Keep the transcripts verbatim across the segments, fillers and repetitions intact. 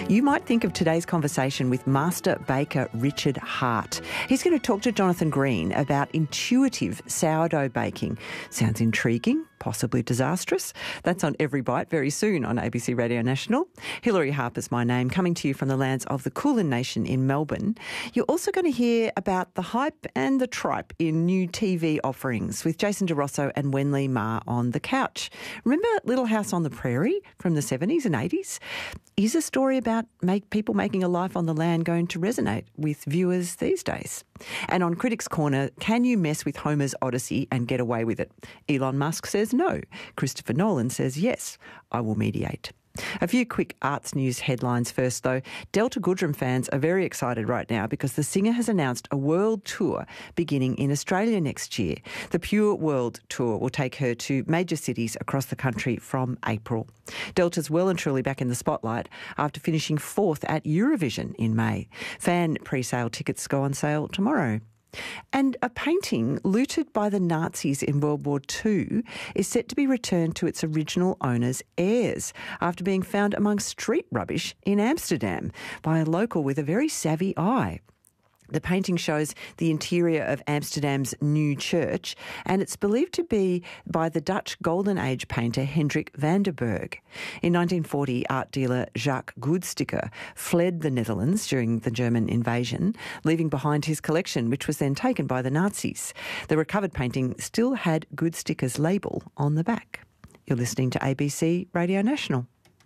You might think of today's conversation with master baker Richard Hart. He's going to talk to Jonathan Green about intuitive sourdough baking. Sounds intriguing, possibly disastrous. That's on Every Bite very soon on A B C Radio National. Hilary Harper's my name, coming to you from the lands of the Kulin Nation in Melbourne. You're also going to hear about the hype and the tripe in new T V offerings with Jason DeRosso and Wenley Ma on the couch. Remember Little House on the Prairie from the seventies and eighties? Is a story about make people making a life on the land going to resonate with viewers these days? And on Critics' Corner, can you mess with Homer's Odyssey and get away with it? Elon Musk says no. Christopher Nolan says yes. I will mediate. A few quick arts news headlines first, though. Delta Goodrem fans are very excited right now because the singer has announced a world tour beginning in Australia next year. The Pure World Tour will take her to major cities across the country from April. Delta's well and truly back in the spotlight after finishing fourth at Eurovision in May. Fan pre-sale tickets go on sale tomorrow. And a painting looted by the Nazis in World War Two is set to be returned to its original owner's heirs after being found among street rubbish in Amsterdam by a local with a very savvy eye. The painting shows the interior of Amsterdam's New Church, and it's believed to be by the Dutch Golden Age painter Hendrik van der Berg. In nineteen forty, art dealer Jacques Goodsticker fled the Netherlands during the German invasion, leaving behind his collection, which was then taken by the Nazis. The recovered painting still had Goodsticker's label on the back. You're listening to A B C Radio National.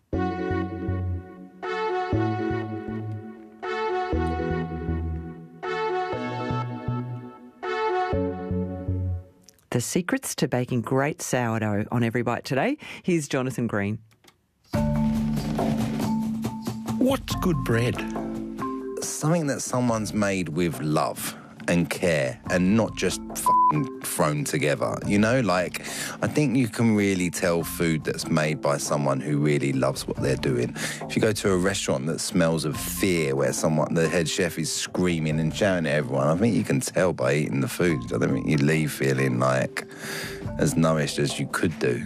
The secrets to baking great sourdough on Every Bite today. Here's Jonathan Green. What's good bread? Something that someone's made with love and care and not just f***ing thrown together. You know, like, I think you can really tell food that's made by someone who really loves what they're doing. If you go to a restaurant that smells of fear, where someone, the head chef is screaming and shouting at everyone, I think you can tell by eating the food. I don't think you leave feeling like as nourished as you could do.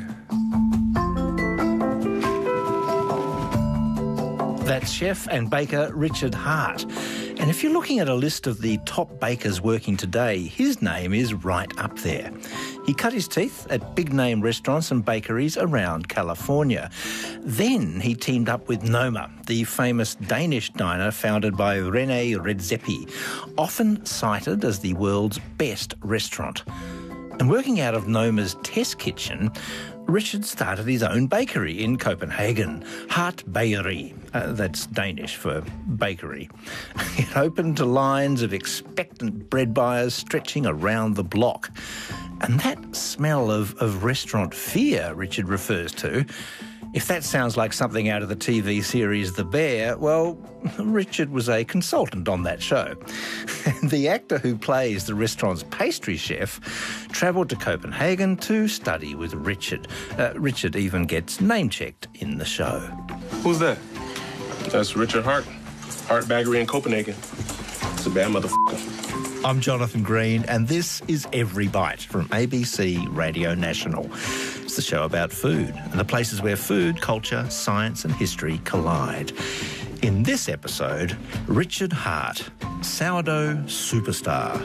That's chef and baker Richard Hart. And if you're looking at a list of the top bakers working today, his name is right up there. He cut his teeth at big-name restaurants and bakeries around California. Then he teamed up with Noma, the famous Danish diner founded by René Redzepi, often cited as the world's best restaurant. And working out of Noma's test kitchen, Richard started his own bakery in Copenhagen, Hart Bageri. Uh, that's Danish for bakery. It opened to lines of expectant bread buyers stretching around the block. And that smell of, of restaurant fear Richard refers to, if that sounds like something out of the T V series The Bear, well, Richard was a consultant on that show. The actor who plays the restaurant's pastry chef travelled to Copenhagen to study with Richard. Uh, Richard even gets name-checked in the show. Who's that? That's Richard Hart. Hart Baggery in Copenhagen. It's a bad motherfucker. I'm Jonathan Green, and this is Every Bite from A B C Radio National. It's the show about food and the places where food, culture, science and history collide. In this episode, Richard Hart, sourdough superstar.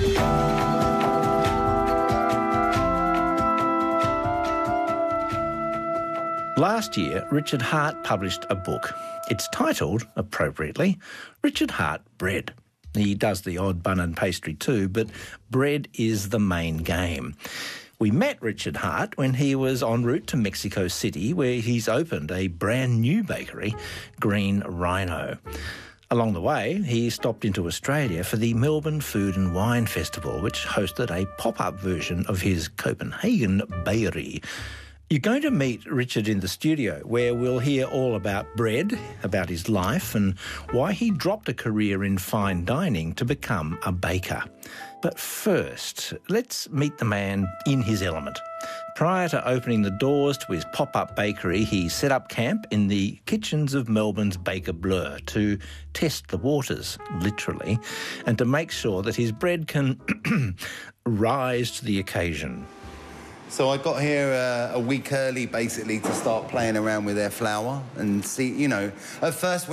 Last year, Richard Hart published a book. It's titled, appropriately, Richard Hart Bread. He does the odd bun and pastry too, but bread is the main game. We met Richard Hart when he was en route to Mexico City, where he's opened a brand new bakery, Green Rhino. Along the way, he stopped into Australia for the Melbourne Food and Wine Festival, which hosted a pop-up version of his Copenhagen Bakery. You're going to meet Richard in the studio, where we'll hear all about bread, about his life, and why he dropped a career in fine dining to become a baker. But first, let's meet the man in his element. Prior to opening the doors to his pop-up bakery, he set up camp in the kitchens of Melbourne's Baker Blur to test the waters, literally, and to make sure that his bread can rise to the occasion. So I got here uh, a week early, basically, to start playing around with their flour and see, you know, at first